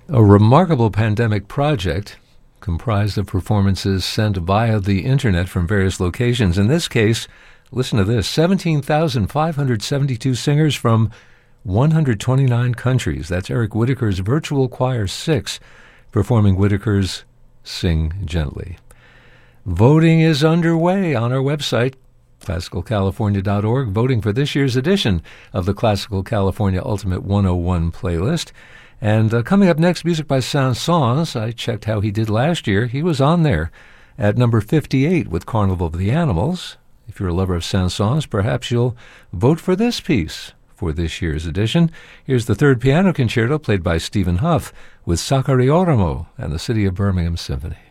A remarkable pandemic project comprised of performances sent via the internet from various locations. In this case, listen to this, 17,572 singers from 129 countries. That's Eric Whitacre's Virtual Choir 6 performing Whitacre's Sing Gently. Voting is underway on our website, classicalcalifornia.org, voting for this year's edition of the Classical California Ultimate 101 playlist. And coming up next, music by Saint-Saëns. I checked how he did last year. He was on there at number 58 with Carnival of the Animals. If you're a lover of Saint-Saëns, perhaps you'll vote for this piece for this year's edition. Here's the third piano concerto played by Stephen Huff with Sakari Oramo and the City of Birmingham Symphony.